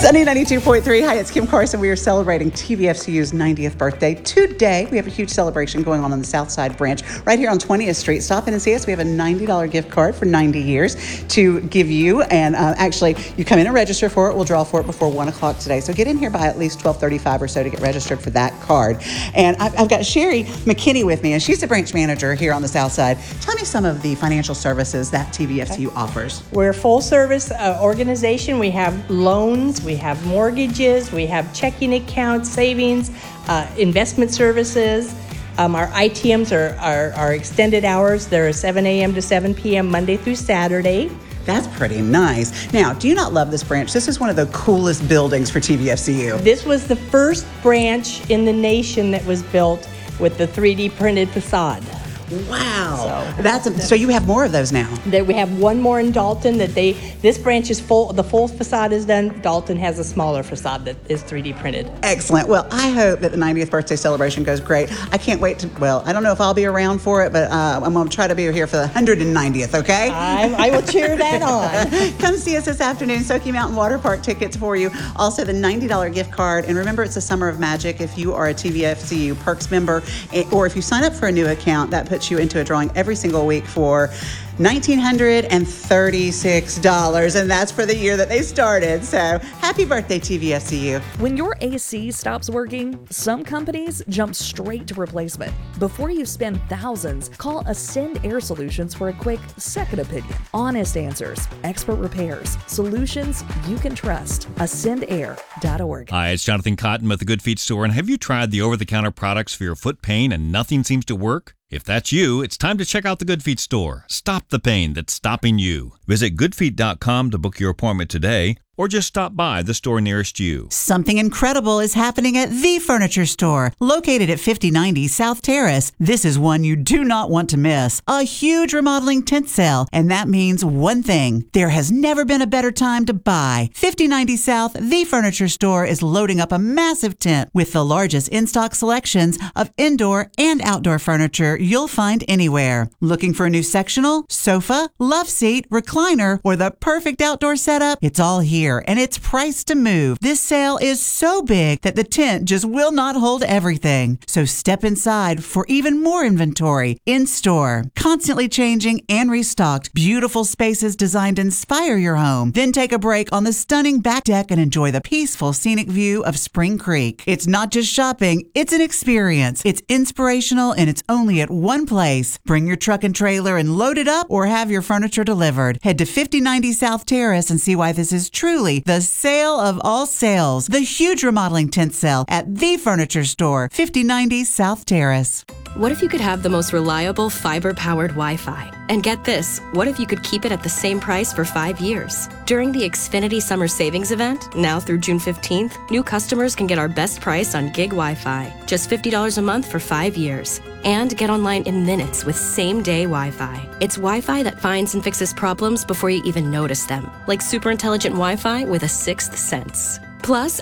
Sunny 92.3. Hi, it's Kim Carson. We are celebrating TVFCU's 90th birthday today. We have a huge celebration going on the South Side branch right here on 20th Street. Stop in and see us. We have a $90 gift card for 90 years to give you. And actually, you come in and register for it. We'll draw for it before 1 o'clock today. So get in here by at least 12:35 or so to get registered for that card. And I've got Sherry McKinney with me, and she's the branch manager here on the South Side. Tell me some of the financial services that TVFCU offers. We're a full-service organization. We have loans, we have mortgages, we have checking accounts, savings, investment services. Our ITMs are extended hours. They're 7 a.m. to 7 p.m. Monday through Saturday. That's pretty nice. Now, do you not love this branch? This is one of the coolest buildings for TVFCU. This was the first branch in the nation that was built with the 3D printed facade. Wow. So you have more of those now. We have one more in Dalton this branch is full, the full facade is done. Dalton has a smaller facade that is 3D printed. Excellent. Well, I hope that the 90th birthday celebration goes great. I can't wait I don't know if I'll be around for it, but I'm going to try to be here for the 190th, okay? I will cheer that on. Come see us this afternoon. Sokey Mountain Water Park tickets for you. Also the $90 gift card. And remember, it's the Summer of Magic. If you are a TVFCU Perks member, or if you sign up for a new account, that puts you into a drawing every single week for $1,936, and that's for the year that they started. So happy birthday, TVFCU. When your AC stops working, some companies jump straight to replacement. Before you spend thousands, call Ascend Air Solutions for a quick second opinion. Honest answers, expert repairs, solutions you can trust. AscendAir.org. Hi, it's Jonathan Cotton with the Good Feet Store, and have you tried the over-the-counter products for your foot pain and nothing seems to work? If that's you, it's time to check out the Good Feet Store. Stop the pain that's stopping you. Visit goodfeet.com to book your appointment today, or just stop by the store nearest you. Something incredible is happening at The Furniture Store, located at 5090 South Terrace. This is one you do not want to miss. A huge remodeling tent sale, and that means one thing. There has never been a better time to buy. 5090 South, The Furniture Store is loading up a massive tent with the largest in-stock selections of indoor and outdoor furniture you'll find anywhere. Looking for a new sectional, sofa, love seat, recliner, or the perfect outdoor setup? It's all here, and it's priced to move. This sale is so big that the tent just will not hold everything. So step inside for even more inventory in store. Constantly changing and restocked. Beautiful spaces designed to inspire your home. Then take a break on the stunning back deck and enjoy the peaceful scenic view of Spring Creek. It's not just shopping, it's an experience. It's inspirational, and it's only at one place. Bring your truck and trailer and load it up, or have your furniture delivered. Head to 5090 South Terrace and see why this is truly the sale of all sales. The huge remodeling tent sale at The Furniture Store, 5090 South Terrace. What if you could have the most reliable fiber-powered Wi-Fi? And get this, what if you could keep it at the same price for 5 years? During the Xfinity Summer Savings Event, now through June 15th, new customers can get our best price on gig Wi-Fi, just $50 a month for 5 years. And get online in minutes with same-day Wi-Fi. It's Wi-Fi that finds and fixes problems before you even notice them, like super intelligent Wi-Fi with a sixth sense. Plus,